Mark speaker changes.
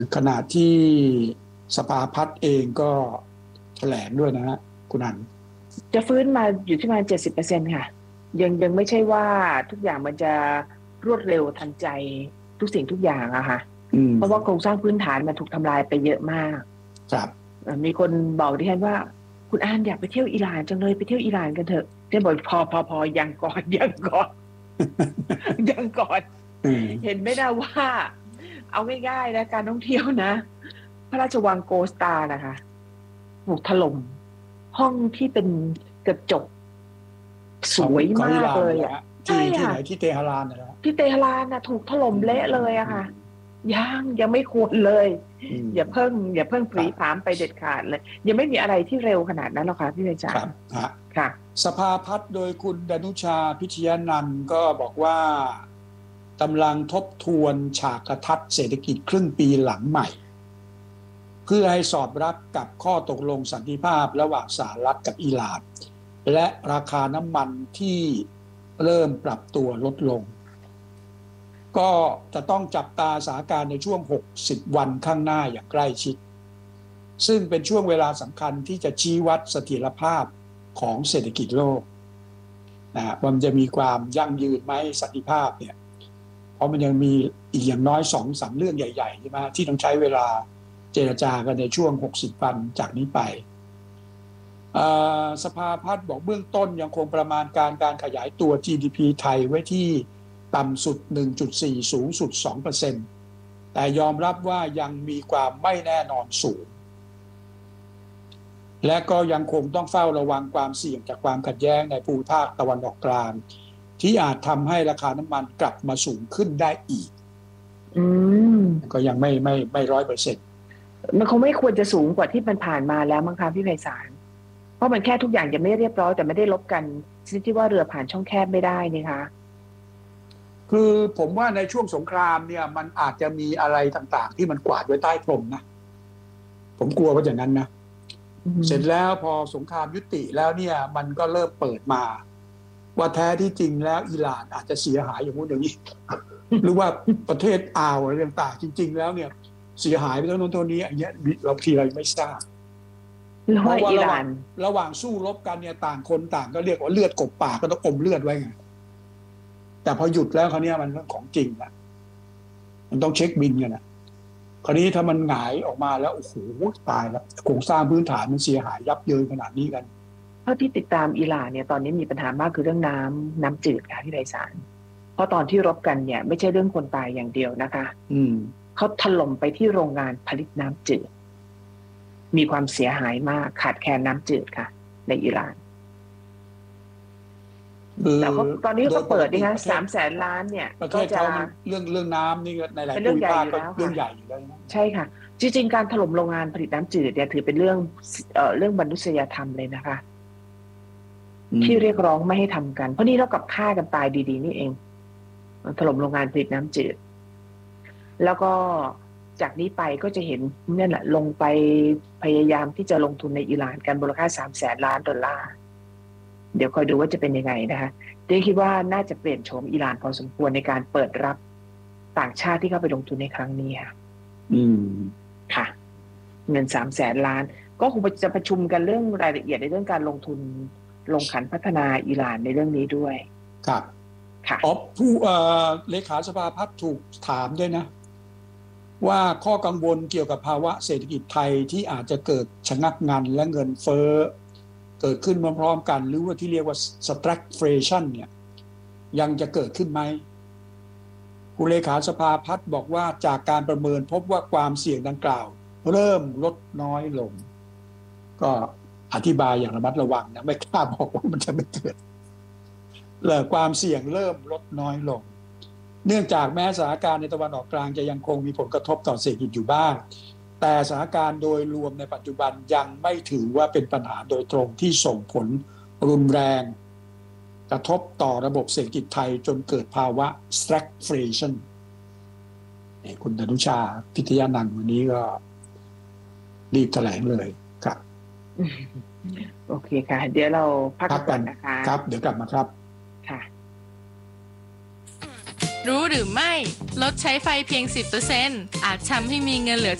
Speaker 1: ขณะที่สภาพัฒน์เองก็แถลงด้วยนะฮะคุณอัน
Speaker 2: จะฟื้นมาอยู่ที่ประมาณ70%ค่ะยังไม่ใช่ว่าทุกอย่างมันจะรวดเร็วทันใจทุกสิ่งทุกอย่างอะค่ะเพราะว่าโครงสร้างพื้นฐานมันถูกทำลายไปเยอะมาก
Speaker 1: ครับ
Speaker 2: มีคนบอกดิฉันว่าคุณอานอยากไปเที่ยวอิหร่านจังเลยไปเที่ยวอิหร่านกันเถอะเดี๋ยวบอกพอยังก่อนยังก่อนยังก่อนเห็นไหมนะว่าเอาง่ายๆนะการท่องเที่ยวนะพระราชวังโกสตานะคะถูกถล่มห้องที่เป็นกระจกสวยมากเลยอ่ะใช่
Speaker 1: ที่ไห
Speaker 2: ค่ะ
Speaker 1: นที่เตหะรานนะ
Speaker 2: ที่เตหะรานนะถูกถล่มเละเลยอะค่ะยังไม่ควรเลยอย่าเพิ่งปรีผามไปเด็ดขาดเลยยังไม่มีอะไรที่เร็วขนาดนั้นหรอกค่ะพี่เบญจา
Speaker 1: ครับ
Speaker 2: ค่ะ
Speaker 1: สภาพัฒน์โดยคุณดนุชาพิชยนันท์ก็บอกว่ากำลังทบทวนฉากทัศน์เศรษฐกิจครึ่งปีหลังใหม่เพื่อให้สอดรับกับข้อตกลงสันติภาพระหว่างสหรัฐกับอิหร่านและราคาน้ำมันที่เริ่มปรับตัวลดลงก็จะต้องจับตาสถานการณ์ในช่วง60วันข้างหน้าอย่างใกล้ชิดซึ่งเป็นช่วงเวลาสำคัญที่จะชี้วัดเสถียรภาพของเศรษฐกิจโลกนะมันจะมีความยั่งยืนไหมสันติภาพเนี่ยเพราะมันยังมีอีกอย่างน้อย2-3เรื่องใหญ่ๆใช่ไหมที่ต้องใช้เวลาเจรจากันในช่วง60วันจากนี้ไปสภาพัฒน์บอกเบื้องต้นยังคงประมาณการขยายตัว GDP ไทยไว้ที่ต่ำสุด 1.4 สูงสุด 2% แต่ยอมรับว่ายังมีความไม่แน่นอนสูงและก็ยังคงต้องเฝ้าระวังความเสี่ยงจากความขัดแย้งในภูมิภาคตะวันออกกลางที่อาจทำให้ราคาน้ำมันกลับมาสูงขึ้นได้อีกก็ยังไม่100%
Speaker 2: มันคงไม่ควรจะสูงกว่าที่มันผ่านมาแล้วมั้งคะพี่ไพศาลเพราะมันแค่ทุกอย่างยังไม่เรียบร้อยแต่ไม่ได้ลบกันชนิดที่ว่าเรือผ่านช่องแคบไม่ได้นี่คะ
Speaker 1: คือผมว่าในช่วงสงครามเนี่ยมันอาจจะมีอะไรต่างๆที่มันกวาดไว้ใต้พรมนะผมกลัวว่าอย่างนั้นนะเสร็จแล้วพอสงครามยุติแล้วเนี่ยมันก็เริ่มเปิดมาว่าแท้ที่จริงแล้วอิหร่านอาจจะเสียหายอย่างนู้นอย่างนี้หรือว่าประเทศอ่าวอะไรต่างๆจริงๆแล้วเนี่ยเสียหายไปเท่านั้นเท่านี้อย่างเงี้ยเราทีเราไม่ทราบเพราะว่าระหว่างสู้รบกันเนี่ยต่างคนต่างก็เรียกว่าเลือดกบปากก็ต้องอมเลือดไว้ไงแต่พอหยุดแล้วคราวนี้มันเรื่องของจริงละมันต้องเช็คบินกันนะคราวนี้ถ้ามันหงายออกมาแล้วโอ้โหตายแล้วโครงสร้างพื้นฐานมันเสียหายยับเยินขนาดนี้กัน
Speaker 2: เท่าที่ติดตามอิหร่านเนี่ยตอนนี้มีปัญหามากคือเรื่องน้ำจืดค่ะพี่ไพศาลเพราะตอนที่รบกันเนี่ยไม่ใช่เรื่องคนตายอย่างเดียวนะคะเขาถล่มไปที่โรงงานผลิตน้ำจืดมีความเสียหายมากขาดแคลนน้ำจืดค่ะในอิหร่านแต่ตอนนี้ก็เปิดนี่นะ300,000 ล้านเนี่ย
Speaker 1: ก็จะเรื่องน้ำนี่ในหลายภูมิภาคก็เรื่องใหญ่อยู่แล้ว
Speaker 2: ใช่ค่ะจริงๆการถล่มโรงงานผลิตน้ำจืดเนี่ยถือเป็นเรื่องมนุษยธรรมเลยนะคะที่เรียกร้องไม่ให้ทำกันเพราะนี่เท่ากับฆ่ากันตายดีๆนี่เองถล่มโรงงานผลิตน้ำจืดแล้วก็จากนี้ไปก็จะเห็นนั่นแหละลงไปพยายามที่จะลงทุนในอิหร่านกันมูลค่า$300,000 ล้านเดี๋ยวคอยดูว่าจะเป็นยังไงนะคะเดี๋ยวคิดว่าน่าจะเปลี่ยนโฉมอิหร่านพอสมควรในการเปิดรับต่างชาติที่เข้าไปลงทุนในครั้งนี้ค่ะค่ะเงิน300,000 ล้านก็คงจะประชุมกันเรื่องรายละเอียดในเรื่องการลงทุนลงขันพัฒนาอิหร่านในเรื่องนี้ด้วย
Speaker 1: ครับ
Speaker 2: ค่ะ
Speaker 1: ผู้เลขาสภาพัฒน์ถูกถามด้วยนะว่าข้อกังวลเกี่ยวกับภาวะเศรษฐกิจไทยที่อาจจะเกิดชะงักงันและเงินเฟ้อเกิดขึ้นพร้อมๆกันหรือว่าที่เรียกว่า stagflation เนี่ยยังจะเกิดขึ้นไหมผู้เลขาสภาพัฒน์บอกว่าจากการประเมินพบว่าความเสี่ยงดังกล่าวเริ่มลดน้อยลงก็อธิบายอย่างระมัดระวังนะไม่กล้าบอกว่ามันจะไม่เกิดความเสี่ยงเริ่มลดน้อยลงเนื่องจากแม้สถานการณ์ในตะวันออกกลางจะยังคงมีผลกระทบต่อเศรษฐกิจอยู่บ้างแต่สถานการณ์โดยรวมในปัจจุบันยังไม่ถือว่าเป็นปัญหาโดยตรงที่ส่งผลรุนแรงกระทบต่อระบบเศรษฐกิจไทยจนเกิดภาวะ stagflation คุณดนุชาพิทยานันท์วันนี้ก็รีบแถลงเลยครับ
Speaker 2: โอเคค่ะเดี๋ยวเราพักกันนะคะ
Speaker 1: ครับเดี๋ยวกลับมาครับ
Speaker 2: ค่ะ
Speaker 3: รู้หรือไม่ลดใช้ไฟเพียง 10% อาจทำให้มีเงินเหลือ